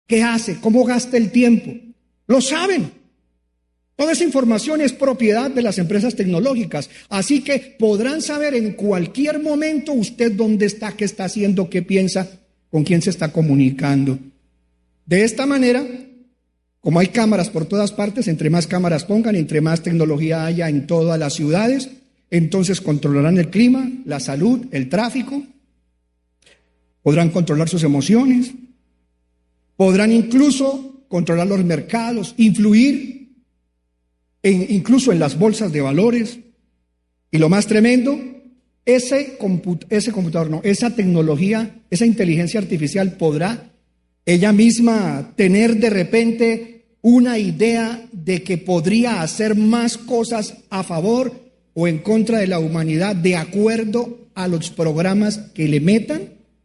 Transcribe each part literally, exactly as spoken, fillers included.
qué hace, cómo gasta el tiempo. Lo saben. Toda esa información es propiedad de las empresas tecnológicas, así que podrán saber en cualquier momento usted dónde está, qué está haciendo, qué piensa, con quién se está comunicando. De esta manera, como hay cámaras por todas partes, entre más cámaras pongan, entre más tecnología haya en todas las ciudades, entonces controlarán el clima, la salud, el tráfico, podrán controlar sus emociones, podrán incluso controlar los mercados, influir En, incluso en las bolsas de valores. Y lo más tremendo, ese, comput- ese computador, no, esa tecnología, esa inteligencia artificial podrá ella misma tener de repente una idea de que podría hacer más cosas a favor o en contra de la humanidad de acuerdo a los programas que le metan.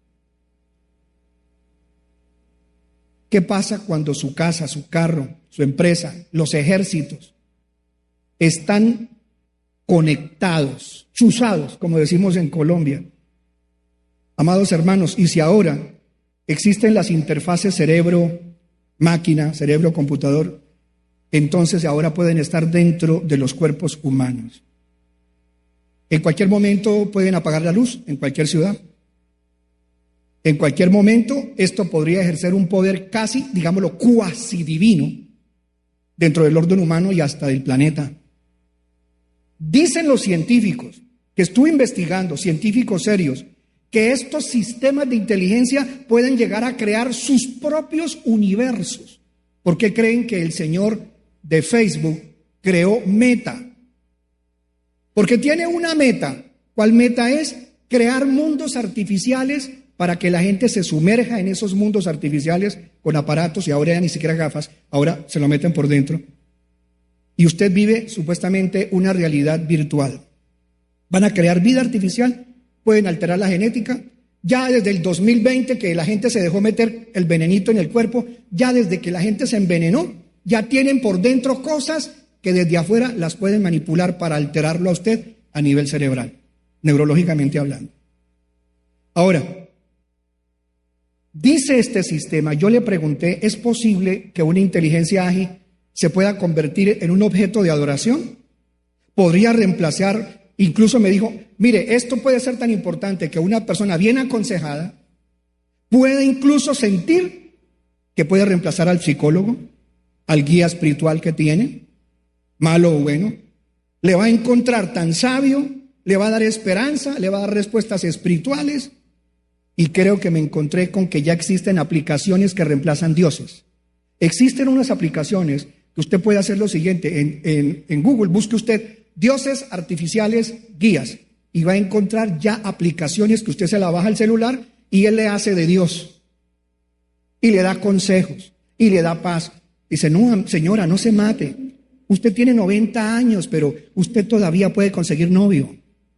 ¿Qué pasa cuando su casa, su carro, su empresa, los ejércitos están conectados, chuzados, como decimos en Colombia? Amados hermanos, y si ahora existen las interfaces cerebro-máquina, cerebro-computador, entonces ahora pueden estar dentro de los cuerpos humanos. En cualquier momento pueden apagar la luz, en cualquier ciudad. En cualquier momento esto podría ejercer un poder casi, digámoslo, cuasi divino dentro del orden humano y hasta del planeta. Dicen los científicos, que estuve investigando, científicos serios, que estos sistemas de inteligencia pueden llegar a crear sus propios universos. ¿Por qué creen que el señor de Facebook creó Meta? Porque tiene una meta. ¿Cuál meta es? Crear mundos artificiales para que la gente se sumerja en esos mundos artificiales con aparatos, y ahora ya ni siquiera gafas, ahora se lo meten por dentro. Y usted vive supuestamente una realidad virtual. Van a crear vida artificial, pueden alterar la genética. Ya desde el dos mil veinte que la gente se dejó meter el venenito en el cuerpo, ya desde que la gente se envenenó, ya tienen por dentro cosas que desde afuera las pueden manipular para alterarlo a usted a nivel cerebral, neurológicamente hablando. Ahora, dice este sistema, yo le pregunté, ¿es posible que una inteligencia ágil se pueda convertir en un objeto de adoración? Podría reemplazar, incluso me dijo, mire, esto puede ser tan importante que una persona bien aconsejada puede incluso sentir que puede reemplazar al psicólogo, al guía espiritual que tiene, malo o bueno. Le va a encontrar tan sabio, le va a dar esperanza, le va a dar respuestas espirituales. Y creo que me encontré con que ya existen aplicaciones que reemplazan dioses. Existen unas aplicaciones que usted puede hacer lo siguiente, en, en, en Google busque usted dioses artificiales guías y va a encontrar ya aplicaciones que usted se la baja al celular y él le hace de Dios y le da consejos y le da paz. Dice, no señora, no se mate, usted tiene noventa años, pero usted todavía puede conseguir novio.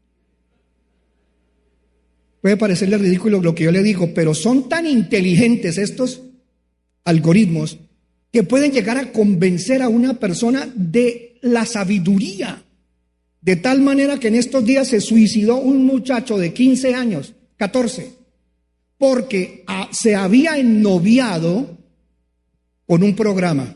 Puede parecerle ridículo lo que yo le digo, pero son tan inteligentes estos algoritmos que pueden llegar a convencer a una persona de la sabiduría, de tal manera que en estos días se suicidó un muchacho de quince años, catorce, porque a, se había ennoviado con un programa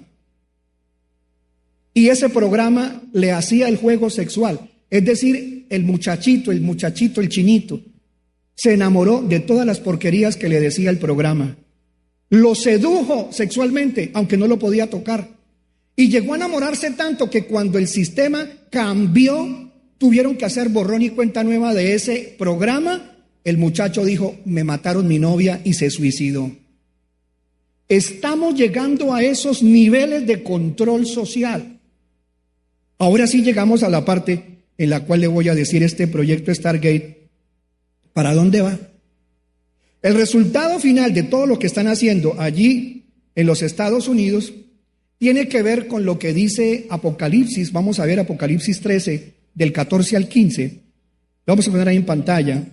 y ese programa le hacía el juego sexual, es decir, el muchachito, el muchachito, el chinito, se enamoró de todas las porquerías que le decía el programa. Lo sedujo sexualmente, aunque no lo podía tocar. Y llegó a enamorarse tanto que cuando el sistema cambió, tuvieron que hacer borrón y cuenta nueva de ese programa. El muchacho dijo, me mataron mi novia y se suicidó. Estamos llegando a esos niveles de control social. Ahora sí llegamos a la parte en la cual le voy a decir este proyecto Stargate, ¿para dónde va? El resultado final de todo lo que están haciendo allí en los Estados Unidos tiene que ver con lo que dice Apocalipsis. Vamos a ver Apocalipsis trece, del catorce al quince. Lo vamos a poner ahí en pantalla.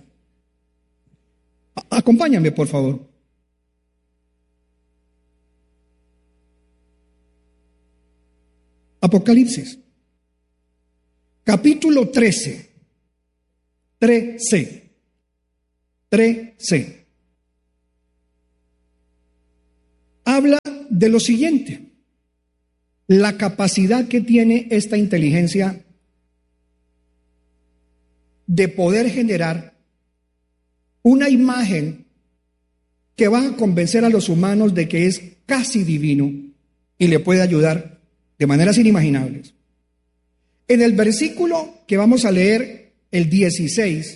A- acompáñame, por favor. Apocalipsis, capítulo trece. trece. trece. habla de lo siguiente: la capacidad que tiene esta inteligencia de poder generar una imagen que va a convencer a los humanos de que es casi divino y le puede ayudar de maneras inimaginables. En el versículo que vamos a leer, el dieciséis,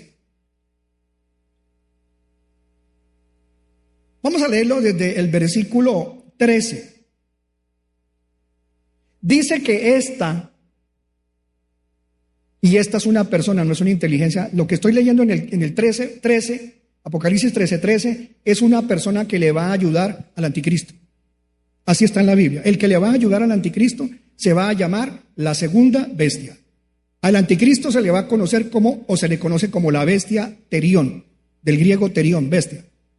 vamos a leerlo desde el versículo trece. Dice que esta, y esta es una persona, no es una inteligencia, lo que estoy leyendo en el, en el trece, trece, Apocalipsis trece, trece, es una persona que le va a ayudar al anticristo. Así está en la Biblia. El que le va a ayudar al anticristo se va a llamar la segunda bestia. Al anticristo se le va a conocer como, o se le conoce como la bestia terión, del griego terión, bestia.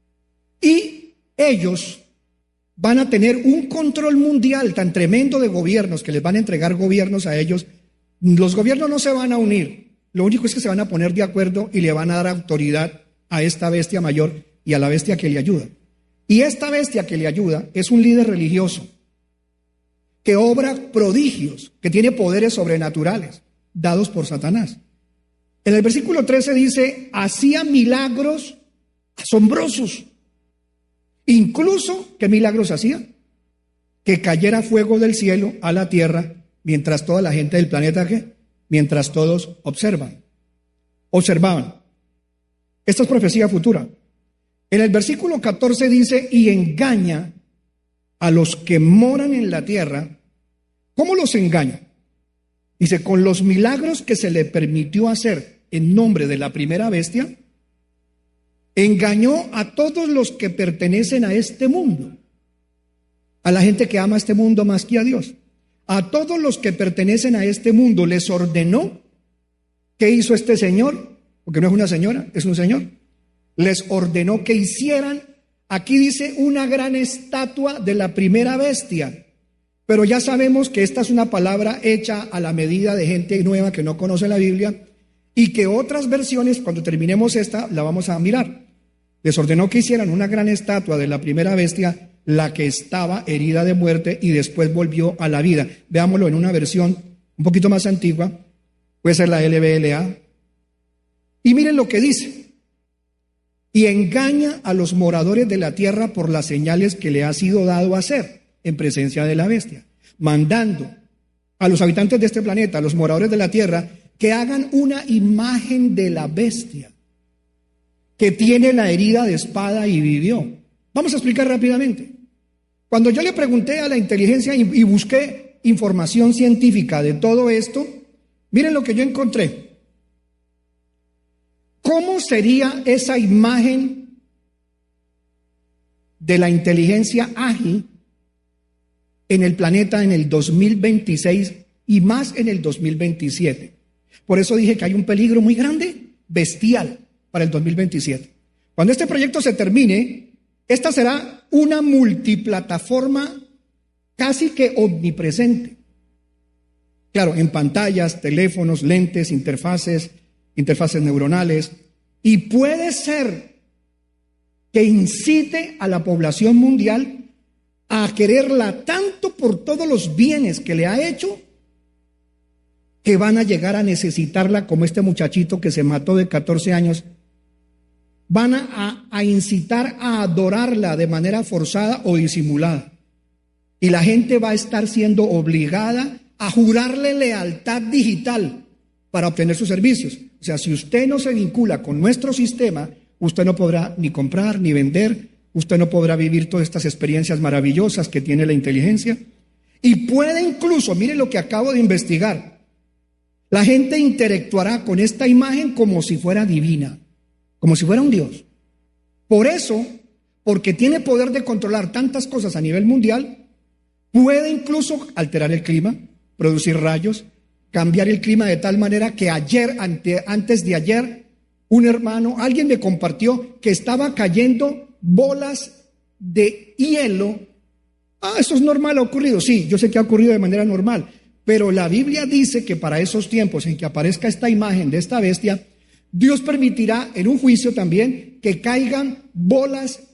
Y ellos van a tener un control mundial tan tremendo de gobiernos que les van a entregar gobiernos a ellos. Los gobiernos no se van a unir, lo único es que se van a poner de acuerdo y le van a dar autoridad a esta bestia mayor y a la bestia que le ayuda. Y esta bestia que le ayuda es un líder religioso que obra prodigios, que tiene poderes sobrenaturales dados por Satanás. En el versículo trece dice, hacía milagros asombrosos. Incluso, ¿qué milagros hacía? Que cayera fuego del cielo a la tierra mientras toda la gente del planeta, ¿qué? Mientras todos observan, observaban. Esta es profecía futura. En el versículo catorce dice, y engaña a los que moran en la tierra. ¿Cómo los engaña? Dice, con los milagros que se le permitió hacer en nombre de la primera bestia, engañó a todos los que pertenecen a este mundo, a la gente que ama este mundo más que a Dios. A todos los que pertenecen a este mundo les ordenó. ¿Qué hizo este señor? Porque no es una señora, es un señor. Les ordenó que hicieran, aquí dice, una gran estatua de la primera bestia. Pero ya sabemos que esta es una palabra hecha a la medida de gente nueva que no conoce la Biblia y que otras versiones, cuando terminemos esta, la vamos a mirar. Les ordenó que hicieran una gran estatua de la primera bestia, la que estaba herida de muerte y después volvió a la vida. Veámoslo en una versión un poquito más antigua, puede ser la L B L A. Y miren lo que dice. Y engaña a los moradores de la tierra por las señales que le ha sido dado a hacer en presencia de la bestia, mandando a los habitantes de este planeta, a los moradores de la tierra, que hagan una imagen de la bestia, que tiene la herida de espada y vivió. Vamos a explicar rápidamente. Cuando yo le pregunté a la inteligencia y, y busqué información científica de todo esto, miren lo que yo encontré. ¿Cómo sería esa imagen de la inteligencia ágil en el planeta en el dos mil veintiséis y más en el dos mil veintisiete? Por eso dije que hay un peligro muy grande, bestial, para el dos mil veintisiete. Cuando este proyecto se termine, esta será una multiplataforma casi que omnipresente. Claro, en pantallas, teléfonos, lentes, interfaces, interfaces neuronales, y puede ser que incite a la población mundial a quererla tanto por todos los bienes que le ha hecho, que van a llegar a necesitarla, como este muchachito que se mató de catorce años. Van a, a incitar a adorarla de manera forzada o disimulada. Y la gente va a estar siendo obligada a jurarle lealtad digital para obtener sus servicios. O sea, si usted no se vincula con nuestro sistema, usted no podrá ni comprar ni vender, usted no podrá vivir todas estas experiencias maravillosas que tiene la inteligencia. Y puede incluso, mire lo que acabo de investigar, la gente interactuará con esta imagen como si fuera divina, como si fuera un Dios. Por eso, porque tiene poder de controlar tantas cosas a nivel mundial, puede incluso alterar el clima, producir rayos, cambiar el clima de tal manera que ayer, ante, antes de ayer, un hermano, alguien me compartió que estaba cayendo bolas de hielo. Ah, eso es normal, ha ocurrido. Sí, yo sé que ha ocurrido de manera normal, pero la Biblia dice que para esos tiempos en que aparezca esta imagen de esta bestia, Dios permitirá en un juicio también que caigan bolas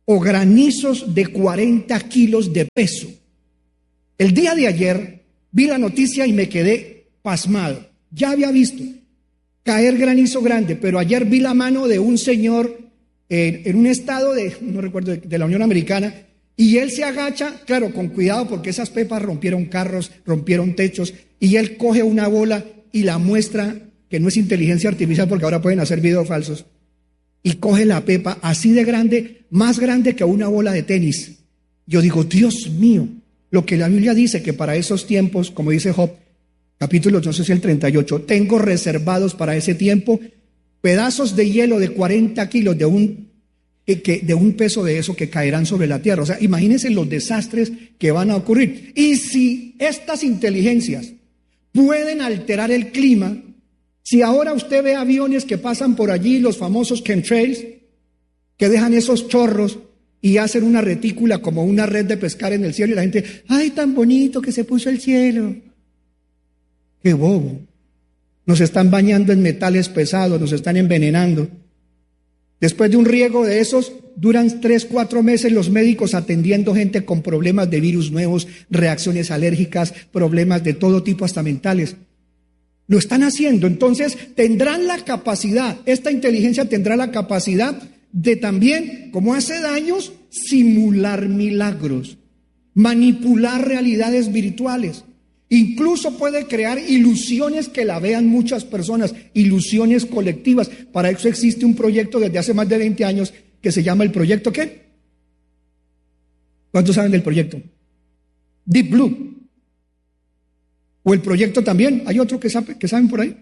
o granizos de cuarenta kilos de peso. El día de ayer vi la noticia y me quedé pasmado. Ya había visto caer granizo grande, pero ayer vi la mano de un señor en, en un estado de, no recuerdo, de, de la Unión Americana, y él se agacha, claro, con cuidado porque esas pepas rompieron carros, rompieron techos, y él coge una bola y la muestra, que no es inteligencia artificial porque ahora pueden hacer videos falsos, y coge la pepa así de grande, más grande que una bola de tenis. Yo digo, Dios mío, lo que la Biblia dice que para esos tiempos, como dice Job, capítulo, no sé si el treinta y ocho, tengo reservados para ese tiempo pedazos de hielo de cuarenta kilos, de un, que, de un peso de eso que caerán sobre la tierra. O sea, imagínense los desastres que van a ocurrir. Y si estas inteligencias pueden alterar el clima, si ahora usted ve aviones que pasan por allí, los famosos chemtrails, que dejan esos chorros y hacen una retícula como una red de pescar en el cielo, y la gente, ¡ay, tan bonito que se puso el cielo! ¡Qué bobo! Nos están bañando en metales pesados, nos están envenenando. Después de un riego de esos, duran tres, cuatro meses los médicos atendiendo gente con problemas de virus nuevos, reacciones alérgicas, problemas de todo tipo, hasta mentales. Lo están haciendo. Entonces tendrán la capacidad, esta inteligencia tendrá la capacidad de también, como hace años, simular milagros, manipular realidades virtuales. Incluso puede crear ilusiones que la vean muchas personas, ilusiones colectivas. Para eso existe un proyecto desde hace más de veinte años que se llama el proyecto ¿qué? ¿Cuántos saben del proyecto? Deep Blue. O el proyecto también, ¿hay otro que, sabe, que saben por ahí?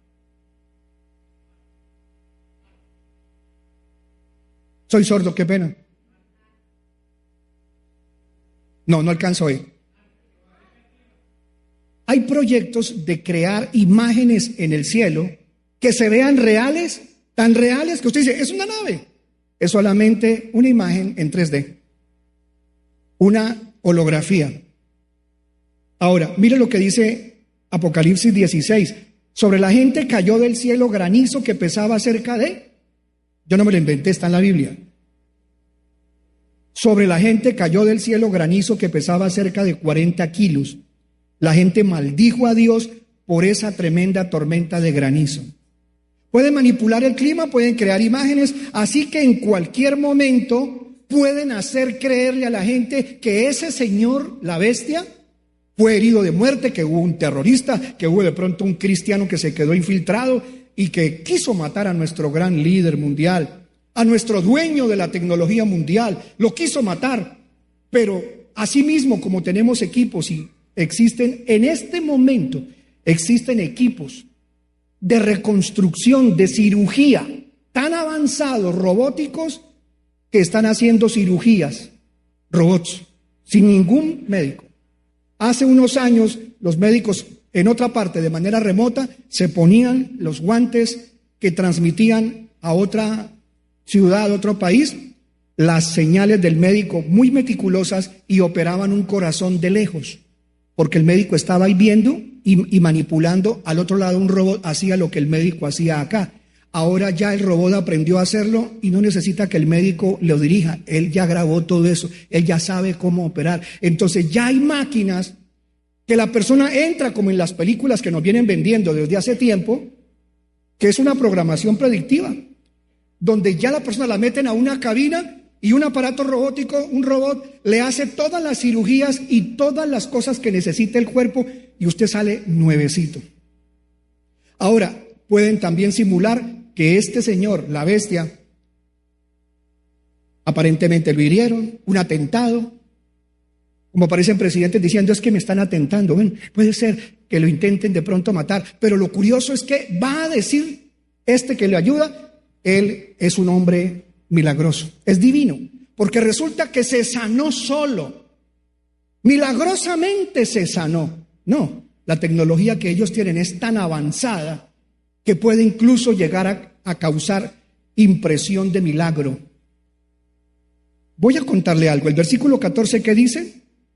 Soy sordo, qué pena. No, no alcanzo a oír. Hay proyectos de crear imágenes en el cielo que se vean reales, tan reales que usted dice, es una nave. Es solamente una imagen en tres D, una holografía. Ahora, mire lo que dice Apocalipsis dieciséis. Sobre la gente cayó del cielo granizo que pesaba cerca de... Yo no me lo inventé, está en la Biblia. Sobre la gente cayó del cielo granizo que pesaba cerca de cuarenta kilos. La gente maldijo a Dios por esa tremenda tormenta de granizo. Pueden manipular el clima, pueden crear imágenes, así que en cualquier momento pueden hacer creerle a la gente que ese señor, la bestia, fue herido de muerte, que hubo un terrorista, que hubo de pronto un cristiano que se quedó infiltrado y que quiso matar a nuestro gran líder mundial, a nuestro dueño de la tecnología mundial, lo quiso matar. Pero asimismo, como tenemos equipos y existen en este momento, existen equipos de reconstrucción, de cirugía, tan avanzados, robóticos, que están haciendo cirugías, robots, sin ningún médico. Hace unos años, los médicos en otra parte, de manera remota, se ponían los guantes que transmitían a otra ciudad, a otro país, las señales del médico muy meticulosas y operaban un corazón de lejos. Porque el médico estaba ahí viendo y, y manipulando al otro lado un robot, hacía lo que el médico hacía acá. Ahora ya el robot aprendió a hacerlo y no necesita que el médico lo dirija. Él ya grabó todo eso, él ya sabe cómo operar. Entonces ya hay máquinas que la persona entra, como en las películas que nos vienen vendiendo desde hace tiempo, que es una programación predictiva, donde ya la persona la meten a una cabina y un aparato robótico, un robot, le hace todas las cirugías y todas las cosas que necesita el cuerpo y usted sale nuevecito. Ahora, pueden también simular que este señor, la bestia, aparentemente lo hirieron, un atentado, como aparecen presidentes diciendo, es que me están atentando. Bueno, puede ser que lo intenten de pronto matar, pero lo curioso es que va a decir este que le ayuda, él es un hombre milagroso, es divino, porque resulta que se sanó solo, milagrosamente se sanó. No, la tecnología que ellos tienen es tan avanzada que puede incluso llegar a, a causar impresión de milagro. Voy a contarle algo, el versículo catorce, ¿qué dice?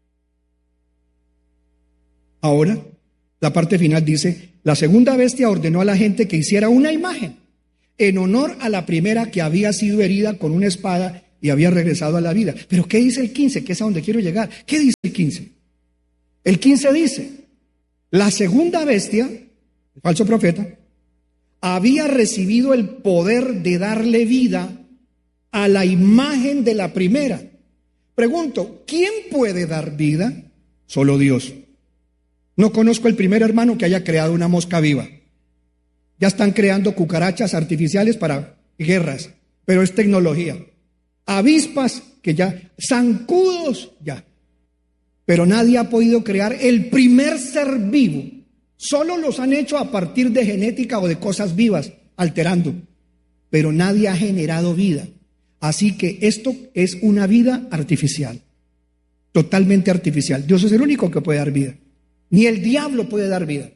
Ahora, la parte final dice, la segunda bestia ordenó a la gente que hiciera una imagen en honor a la primera que había sido herida con una espada y había regresado a la vida. Pero ¿qué dice el quince? Que es a donde quiero llegar. ¿Qué dice el quince? El quince dice, la segunda bestia, el falso profeta, había recibido el poder de darle vida a la imagen de la primera. Pregunto, ¿quién puede dar vida? Solo Dios. No conozco el primer hermano que haya creado una mosca viva. Ya están creando cucarachas artificiales para guerras, pero es tecnología. Avispas que ya, zancudos ya. Pero nadie ha podido crear el primer ser vivo. Solo los han hecho a partir de genética o de cosas vivas, alterando. Pero nadie ha generado vida. Así que esto es una vida artificial. Totalmente artificial. Dios es el único que puede dar vida. Ni el diablo puede dar vida.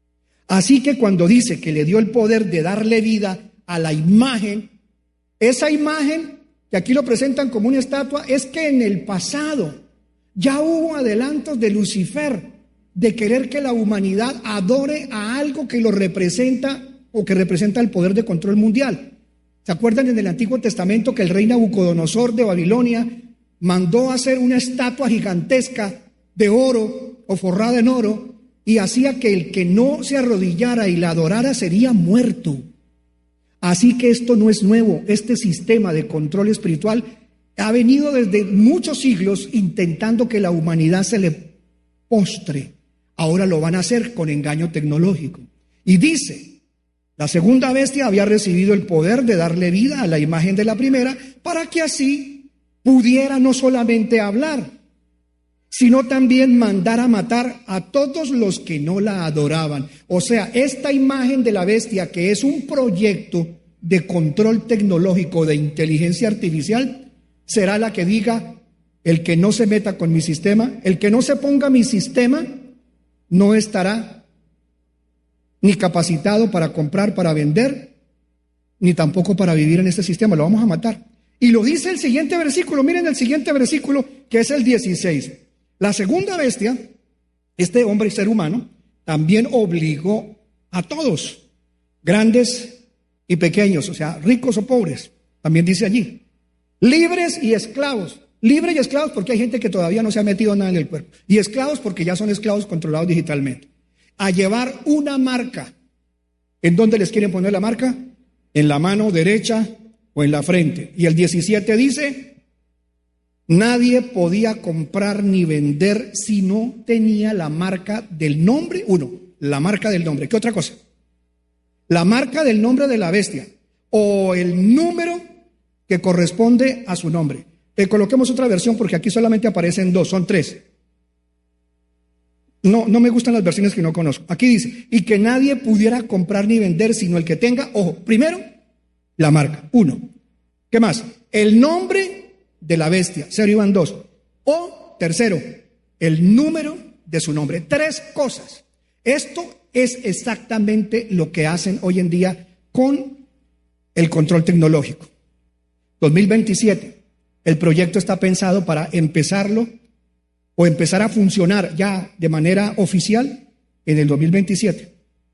Así que cuando dice que le dio el poder de darle vida a la imagen, esa imagen, que aquí lo presentan como una estatua, es que en el pasado ya hubo adelantos de Lucifer, de querer que la humanidad adore a algo que lo representa o que representa el poder de control mundial. ¿Se acuerdan en el Antiguo Testamento que el rey Nabucodonosor de Babilonia mandó hacer una estatua gigantesca de oro o forrada en oro y hacía que el que no se arrodillara y la adorara sería muerto? Así que esto no es nuevo. Este sistema de control espiritual ha venido desde muchos siglos intentando que la humanidad se le postre. Ahora lo van a hacer con engaño tecnológico. Y dice, la segunda bestia había recibido el poder de darle vida a la imagen de la primera para que así pudiera no solamente hablar, sino también mandar a matar a todos los que no la adoraban. O sea, esta imagen de la bestia, que es un proyecto de control tecnológico de inteligencia artificial, será la que diga, el que no se meta con mi sistema, el que no se ponga mi sistema, no estará ni capacitado para comprar, para vender, ni tampoco para vivir en este sistema, lo vamos a matar. Y lo dice el siguiente versículo, miren el siguiente versículo, que es el dieciséis. La segunda bestia, este hombre y ser humano, también obligó a todos, grandes y pequeños, o sea, ricos o pobres, también dice allí, libres y esclavos. Libres y esclavos porque hay gente que todavía no se ha metido nada en el cuerpo. Y esclavos porque ya son esclavos controlados digitalmente. A llevar una marca. ¿En dónde les quieren poner la marca? En la mano derecha o en la frente. Y el diecisiete dice, nadie podía comprar ni vender si no tenía la marca del nombre. Uno, la marca del nombre. ¿Qué otra cosa? La marca del nombre de la bestia o el número que corresponde a su nombre. Eh, coloquemos otra versión porque aquí solamente aparecen dos, son tres. No, no me gustan las versiones que no conozco. Aquí dice, y que nadie pudiera comprar ni vender sino el que tenga, ojo, primero, la marca, uno. ¿Qué más? El nombre de la bestia, cero iban dos. O, tercero, el número de su nombre. Tres cosas. Esto es exactamente lo que hacen hoy en día con el control tecnológico. dos mil veintisiete. El proyecto está pensado para empezarlo o empezar a funcionar ya de manera oficial en el dos mil veintisiete.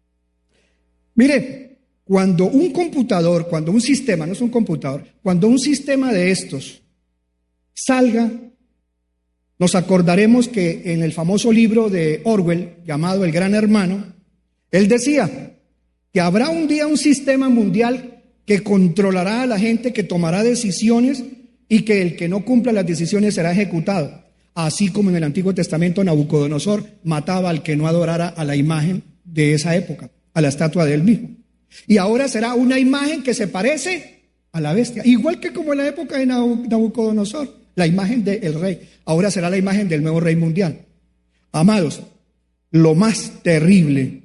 Mire, cuando un computador, cuando un sistema, no es un computador, cuando un sistema de estos salga, nos acordaremos que en el famoso libro de Orwell, llamado El Gran Hermano, él decía que habrá un día un sistema mundial que controlará a la gente, que tomará decisiones y que el que no cumpla las decisiones será ejecutado. Así como en el Antiguo Testamento Nabucodonosor mataba al que no adorara a la imagen de esa época, a la estatua de él mismo. Y ahora será una imagen que se parece a la bestia, igual que como en la época de Nabucodonosor, la imagen del rey. Ahora será la imagen del nuevo rey mundial. Amados, lo más terrible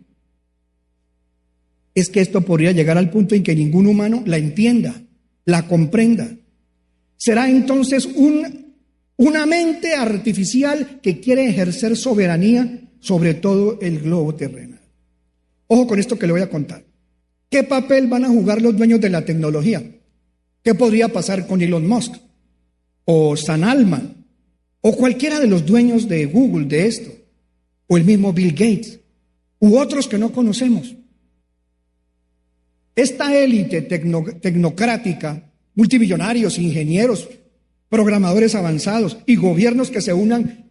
es que esto podría llegar al punto en que ningún humano la entienda, la comprenda. Será entonces un, una mente artificial que quiere ejercer soberanía sobre todo el globo terrenal. Ojo con esto que le voy a contar. ¿Qué papel van a jugar los dueños de la tecnología? ¿Qué podría pasar con Elon Musk? O Sam Altman, o cualquiera de los dueños de Google de esto, o el mismo Bill Gates, u otros que no conocemos. Esta élite tecno, tecnocrática, multimillonarios, ingenieros, programadores avanzados y gobiernos que se unan